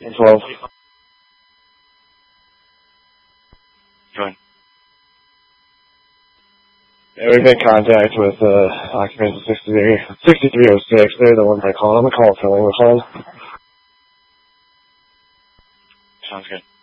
12. Join. Yeah, we've made contact with occupants of 6306. They're the ones I called. I'm going to call filling the phone. Sounds good.